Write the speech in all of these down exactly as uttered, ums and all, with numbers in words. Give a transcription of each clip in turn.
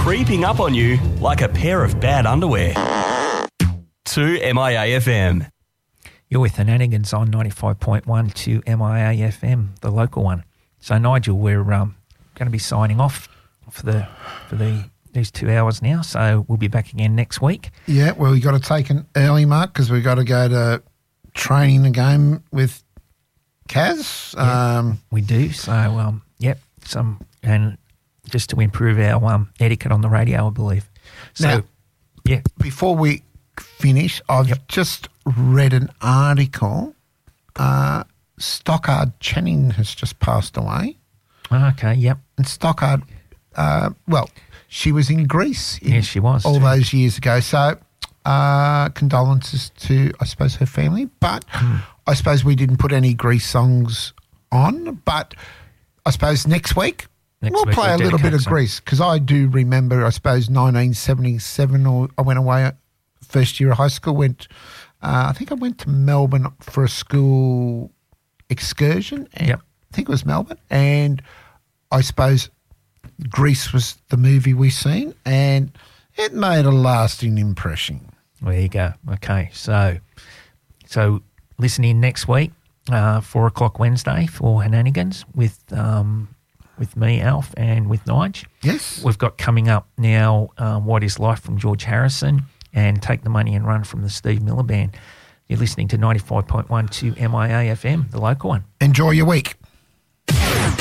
creeping up on you like a pair of bad underwear. To M I A F M. You're with Henanigans on ninety-five point one to M I A F M, the local one. So, Nigel, we're um, going to be signing off for the for the these two hours now. So we'll be back again next week. Yeah, well, we've got to take an early mark because we've got to go to training the game with Kaz. Yeah, um, we do. So, um, yep, some and just to improve our um, etiquette on the radio, I believe. So, now, yeah. Before we finish, I've Yep. just read an article. Uh, Stockard Channing has just passed away. Okay, yep. And Stockard, uh, well, she was in Greece. In Yes, she was, all too. those years ago. So, uh, condolences to, I suppose, her family. But I suppose we didn't put any Greece songs on. But I suppose next week Next we'll week play we'll a little bit dedicate of some. Greece because I do remember, I suppose, nineteen seventy-seven, or I went away first year of high school. Went, uh, I think I went to Melbourne for a school excursion. And Yep. I think it was Melbourne, and I suppose Grease was the movie we seen, and it made a lasting impression. There you go. Okay, so so listen in next week, uh, four o'clock Wednesday for Henanigans with um, with me, Alf, and with Nige. Yes. We've got coming up now um, What Is Life from George Harrison and Take the Money and Run from the Steve Miller Band. You're listening to ninety-five point one to M I A F M, the local one. Enjoy your week.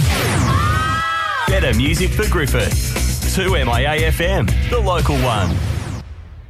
Better music for Griffith. To M I A F M, the local one.